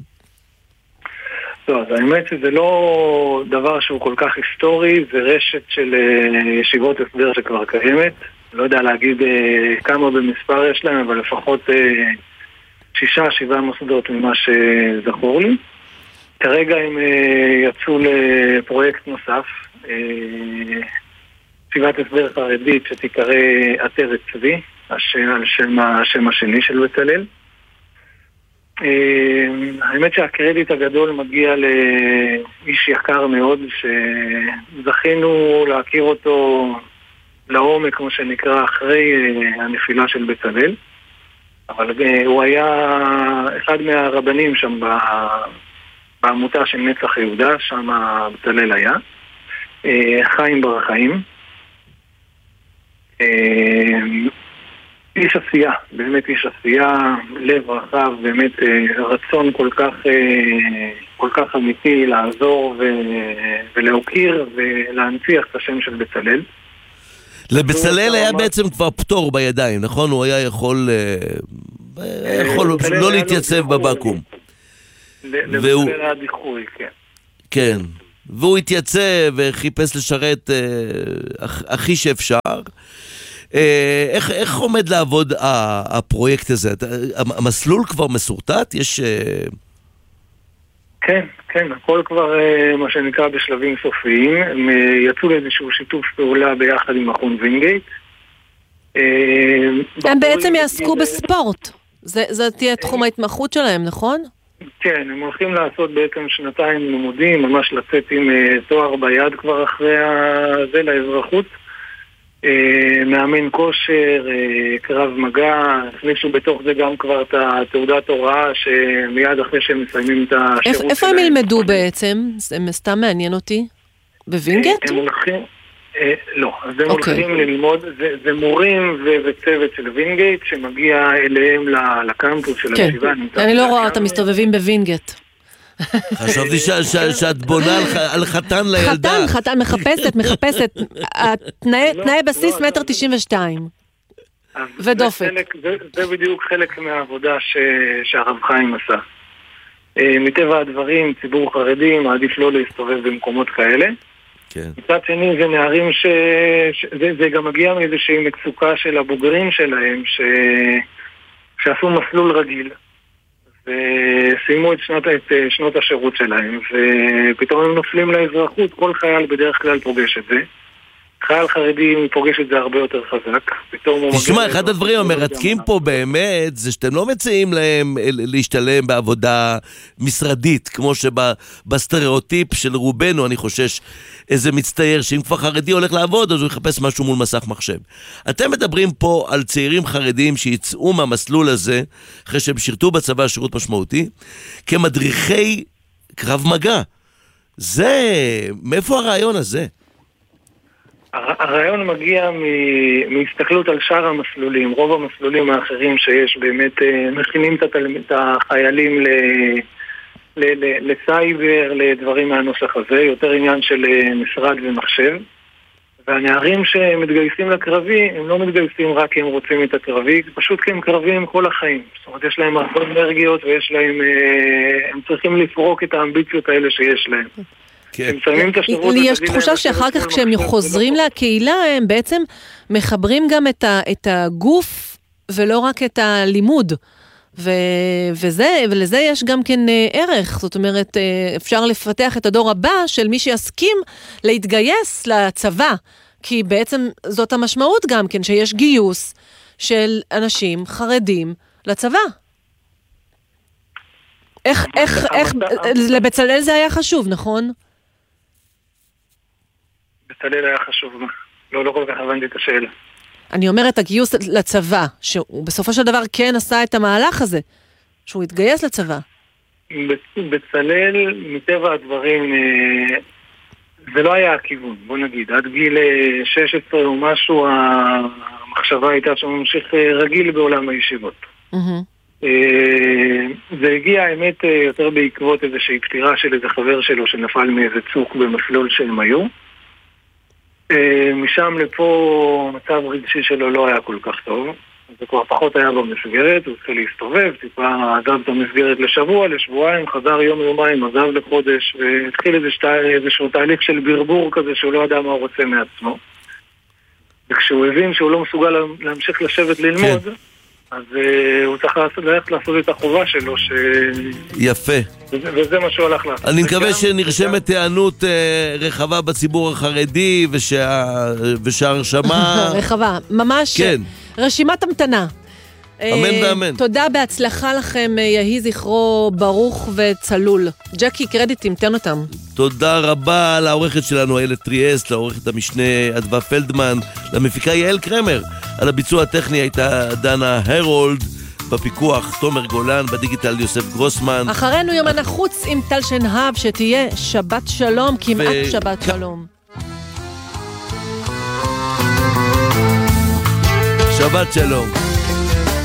לא, אז האמת שזה לא דבר שהוא כל כך היסטורי, זה רשת של ישיבות הסדר שכבר קיימת. לא יודע להגיד כמה במספר יש להם, אבל לפחות שישה, שבעה מוסדות ממה שזכור לי. כרגע הם יצאו לפרויקט נוסף, ישיבת הסדר חרדית שתיקרא עטרת צבי, השם, השם השני של בצלאל. האמת שהקרדיט הגדול מגיע לאיש יקר מאוד, שזכינו להכיר אותו לעומק, כמו שנקרא, אחרי הנפילה של בצלאל. אבל הוא היה אחד מהרבנים שם בעמותה של נצח יהודה, שם בצלאל היה. חיים בר חיים. איש עשייה, באמת איש עשייה, לב רחב, באמת רצון כל כך, כל כך אמיתי לעזור ולהוקיר ולהנציח את השם של בצלאל. לבצלאל היה בעצם כבר פטור בידיים, נכון? הוא היה יכול, יכול לא להתייצב בבקום. לבצלאל היה דיחוי, כן. כן, והוא התייצב וחיפש לשרת הכי שאפשר. איך, איך עומד לעבוד הפרויקט הזה? המסלול כבר מסורטט? יש... כן, כן, הכל כבר מה שנקרא בשלבים סופיים. הם יצאו לאיזשהו שיתוף פעולה ביחד עם מכון וינגייט. הם בעצם יעסקו בספורט. זה, זה תהיה תחום ההתמחות שלהם, נכון? כן, הם הולכים לעשות בעצם שנתיים לימודים, ממש לצאת עם תואר ביד כבר אחרי זה לאזרחות. מאמן כושר, קרב מגע, הכניסו בתוך זה גם כבר את התעודת הוראה שמיד אחרי שהם מסיימים את השירות שלהם. איפה הם ילמדו בעצם? זה סתם מעניין אותי. בווינגייט? הם הולכים, לא, אז הם הולכים ללמוד, זה מורים וצוות של וינגייט שמגיע אליהם לקמפוס של הישיבה. אני לא רואה אותם מסתובבים בווינגייט. חשבתי שאת בונה על חתן לילדה. חתן, חתן, מחפשת, מחפשת. תנאי בסיס מטר תשעים ושתיים. ודופק. זה בדיוק חלק מהעבודה שהרב חיים עשה. מטבע הדברים, ציבור חרדי מעדיף לא להסתובב במקומות כאלה. מצד שני זה נערים שזה גם מגיע מאיזושהי מצוקה של הבוגרים שלהם שעשו מסלול רגיל. וסיימו את שנות, את שנות השירות שלהם, ופתאום הם נופלים לאזרחות. כל חייל בדרך כלל פוגש את זה. חייל חרדי פוגש את זה הרבה יותר חזק. תשמע, אחד הדברים המרתקים פה באמת זה שאתם לא מציעים להם להשתלם בעבודה משרדית, כמו שבסטריאוטיפ של רובנו, אני חושש, איזה מצטייר שאם כבר חרדי הולך לעבוד, אז הוא יחפש משהו מול מסך מחשב. אתם מדברים פה על צעירים חרדים שיצאו מהמסלול הזה, אחרי שהם שירתו בצבא שירות משמעותי, כמדריכי קרב מגע. זה, מאיפה הרעיון הזה? הרעיון מגיע מהסתכלות על שאר המסלולים. רוב המסלולים האחרים שיש באמת מכינים את החיילים לסייבר, לדברים מהנוסח הזה, יותר עניין של משרד ומחשב. והנערים שמתגייסים לקרבי, הם לא מתגייסים רק כי הם רוצים את הקרבי, פשוט כי הם קרבים כל החיים. זאת אומרת, יש להם הרבה אנרגיות ויש להם, הם צריכים לפרוק את האמביציות האלה שיש להם. לי יש תחושה שאחר כך כשהם חוזרים לקהילה הם בעצם מחברים גם את הגוף ולא רק את הלימוד, ולזה יש גם כן ערך. זאת אומרת, אפשר לפתח את הדור הבא של מי שיסכים להתגייס לצבא, כי בעצם זאת המשמעות גם כן, שיש גיוס של אנשים חרדים לצבא. איך, איך, איך, לבצלאל זה היה חשוב, נכון? בצלאל היה חשוב, לא, לא כל כך הבנתי את השאלה. אני אומרת, הגיוס לצבא, שהוא בסופו של דבר כן עשה את המהלך הזה, שהוא התגייס לצבא. בצלאל, מטבע הדברים, זה לא היה הכיוון, בוא נגיד. עד גיל שש עשרה או משהו, המחשבה הייתה שהוא ממשיך רגיל בעולם הישיבות. זה הגיע, האמת, יותר בעקבות איזושהי פטירה של איזה חבר שלו שנפל מאיזה צוק במסלול שהם היו. משם לפה מצב רגשי שלו לא היה כל כך טוב, זה כבר פחות היה במסגרת, הוא התחיל להסתובב, טיפה עזב את המסגרת לשבוע, לשבועיים, חזר יום יומיים, עזב לחודש, והתחיל איזשהו תהליך של ברבור כזה שהוא לא ידע מה הוא רוצה מעצמו. וכשהוא הבין שהוא לא מסוגל להמשיך לשבת ללמוד, אז הוא צריך ללכת לעשות את החובה שלו ש... יפה. וזה מה שהוא הלך לעשות. אני מקווה שנרשמת הענות רחבה בציבור החרדי ושהרשמה... רחבה, ממש רשימת המתנה. אמן ואמן. תודה, בהצלחה לכם, יהי זכרו ברוך וצלול. ג'קי, קרדיטים, תן אותם. תודה רבה לעורכת שלנו איילת טריאסט, לעורכת המשנה אדווה פלדמן, למפיקה יעל קרמר. על הביצוע הטכני הייתה דנה הרולד, בפיקוח תומר גולן, בדיגיטל יוסף גרוסמן. אחרינו יומן החוץ עם טל שנהב, שתהיה שבת שלום, כמעט ו... שבת שלום. שבת שלום.